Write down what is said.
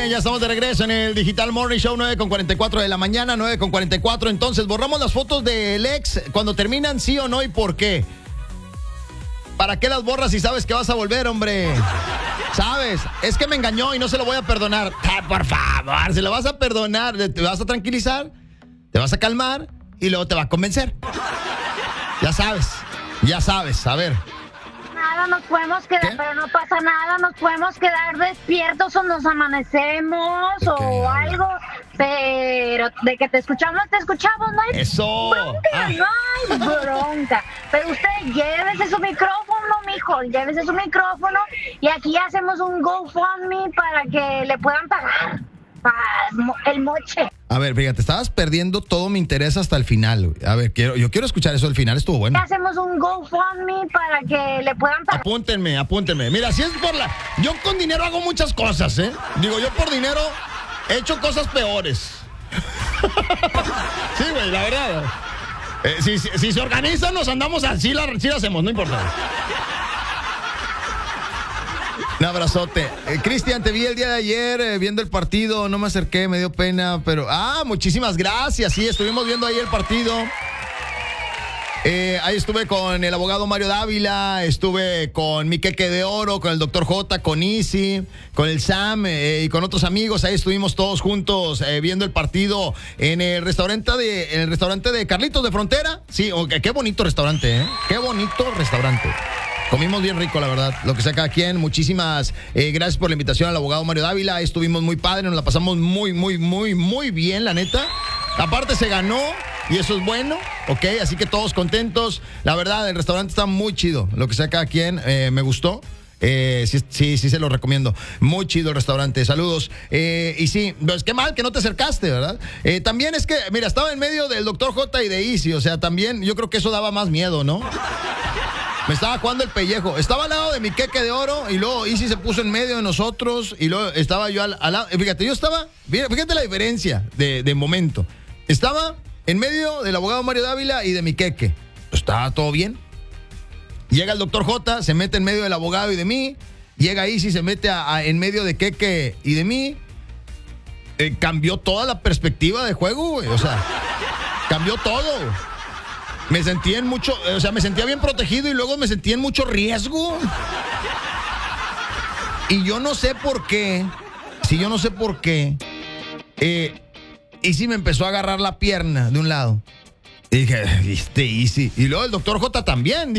bien, ya estamos de regreso en el Digital Morning Show, 9:44 de la mañana, 9:44. Entonces, borramos las fotos del ex cuando terminan, sí o no, y por qué. ¿Para qué las borras si sabes que vas a volver, hombre? ¿Sabes? Es que me engañó y no se lo voy a perdonar. Por favor, se lo vas a perdonar, te vas a tranquilizar, te vas a calmar y luego te va a convencer. Ya sabes, a ver. Nada, nos podemos quedar, ¿Qué? pero no pasa nada, nos podemos quedar despiertos o nos amanecemos o algo, pero de que te escuchamos, no hay Eso. bronca, no hay bronca. Pero usted llévese su micrófono, mijo, llévese su micrófono y aquí hacemos un GoFundMe para que le puedan pagar el moche. A ver, fíjate, estabas perdiendo todo mi interés hasta el final, güey. A ver, yo quiero escuchar eso, el final estuvo bueno. Hacemos un GoFundMe para que le puedan pagar. Apúntenme. Mira, si es por yo con dinero hago muchas cosas, ¿eh? Digo, yo por dinero he hecho cosas peores. Sí, güey, la verdad. Si se organizan, nos andamos así, la hacemos, no importa. Un abrazote. Cristian, te vi el día de ayer viendo el partido, no me acerqué, me dio pena, pero... muchísimas gracias, sí, estuvimos viendo ahí el partido. Ahí estuve con el abogado Mario Dávila, estuve con mi Queque de Oro, con el Dr. J, con Easy, con el Sam y con otros amigos. Ahí estuvimos todos juntos viendo el partido en el restaurante de Carlitos de Frontera. Sí, qué bonito restaurante, ¿eh? Qué bonito restaurante. Comimos bien rico, la verdad, lo que sea cada quien. Muchísimas gracias por la invitación al abogado Mario Dávila. Ahí estuvimos muy padre, nos la pasamos muy bien, la neta. Aparte se ganó y eso es bueno, ¿ok? Así que todos contentos. La verdad, el restaurante está muy chido, lo que sea cada quien, me gustó. Sí, se lo recomiendo. Muy chido el restaurante, saludos. Y sí, pues qué mal que no te acercaste, ¿verdad? También es que, mira, estaba en medio del Dr. J y de Easy, o sea, también yo creo que eso daba más miedo, ¿no? Me estaba jugando el pellejo. Estaba al lado de mi Queque de Oro y luego Easy se puso en medio de nosotros y luego estaba yo al lado. Fíjate, fíjate la diferencia de momento. Estaba en medio del abogado Mario Dávila y de mi Queque. Estaba todo bien. Llega el Dr. J, se mete en medio del abogado y de mí. Llega Easy, se mete en medio de Queque y de mí. Cambió toda la perspectiva de juego, güey. O sea, cambió todo. Me sentía me sentía bien protegido y luego me sentía en mucho riesgo. Y yo no sé por qué. Easy me empezó a agarrar la pierna de un lado. Y dije, Easy. Y luego el Dr. J también.